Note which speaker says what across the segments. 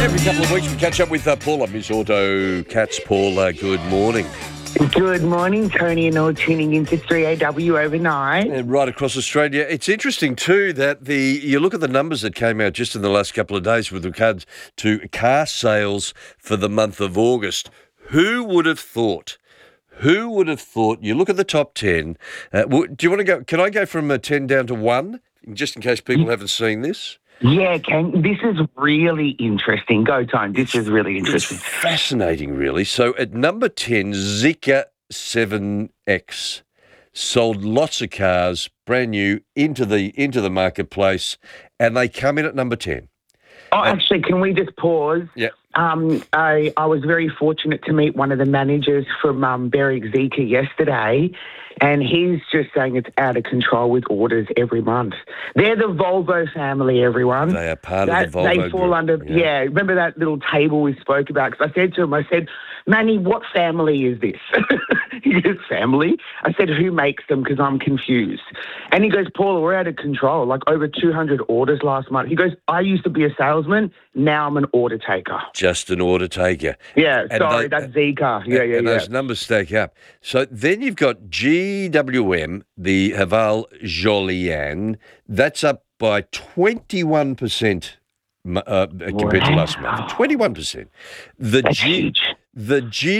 Speaker 1: Every couple of weeks we catch up with Paula, Miss Auto Cats. Paula, good morning.
Speaker 2: Good morning, Tony, and all tuning into 3AW overnight.
Speaker 1: And right across Australia. It's interesting too that you look at the numbers that came out just in the last couple of days with regards to car sales for the month of August. Who would have thought? Who would have thought? You look at the top 10. Do you want to go? Can I go from 10 down to 1, just in case people haven't seen this?
Speaker 2: Yeah, this is really interesting. Go time. This is really interesting.
Speaker 1: It's fascinating, really. So at number 10, Zeekr 7X sold lots of cars, brand new, into the marketplace, and they come in at number 10.
Speaker 2: Oh, actually, can we just pause?
Speaker 1: Yeah.
Speaker 2: I was very fortunate to meet one of the managers from Berwick Zeekr yesterday, and he's just saying it's out of control with orders every month. They're the Volvo family, everyone.
Speaker 1: They are part of the Volvo
Speaker 2: They fall
Speaker 1: group.
Speaker 2: under, yeah. Remember that little table we spoke about? Because I said to him, Manny, what family is this? He goes, family? I said, who makes them? Because I'm confused. And he goes, Paula, we're out of control. Like over 200 orders last month. He goes, I used to be a salesman. Now I'm an order taker.
Speaker 1: Just an order taker.
Speaker 2: Yeah,
Speaker 1: And
Speaker 2: sorry, that's Zeekr. Yeah.
Speaker 1: Those numbers stack up. So then you've got GWM, the Haval Jolian. That's up by 21% compared to last month. 21%.
Speaker 2: That's huge.
Speaker 1: The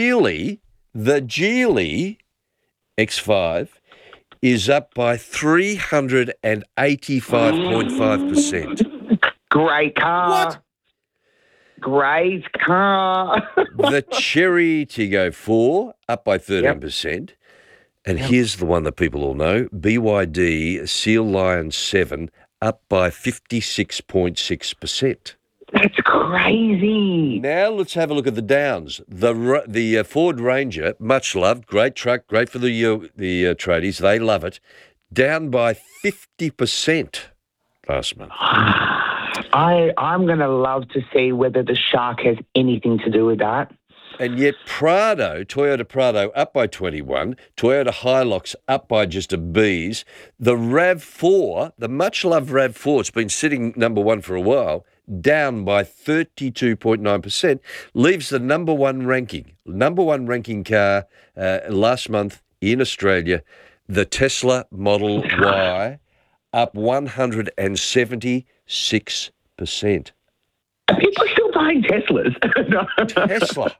Speaker 1: Geely X5 is up by 385.5%.
Speaker 2: Great car.
Speaker 1: What?
Speaker 2: Great car.
Speaker 1: The Cherry Tiggo 4 up by 13%. And here's the one that people all know, BYD Seal Lion 7 up by 56.6%.
Speaker 2: That's crazy.
Speaker 1: Now let's have a look at the downs. The Ford Ranger, much loved, great truck, great for the tradies. They love it. Down by 50% last month.
Speaker 2: I'm going to love to see whether the shark has anything to do with that.
Speaker 1: And yet Toyota Prado up by 21, Toyota Hilux up by just a B's. The RAV4, the much-loved RAV4, it's been sitting number 1 for a while, down by 32.9%, leaves the number one ranking car last month in Australia, the Tesla Model Y, up 176%.
Speaker 2: Are people still buying Teslas?
Speaker 1: Tesla,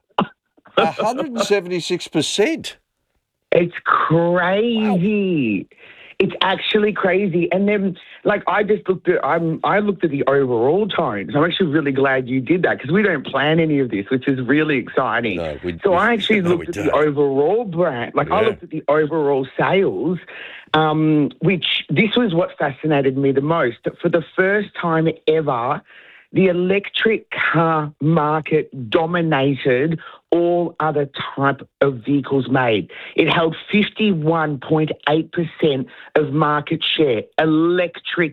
Speaker 1: 176%.
Speaker 2: It's crazy. Wow. It's actually crazy. And then, I just looked at the overall tones. I'm actually really glad you did that because we don't plan any of this, which is really exciting. I actually looked at the overall brand. I looked at the overall sales, which this was what fascinated me the most. For the first time ever, the electric car market dominated all other type of vehicles made. It held 51.8% of market share, electric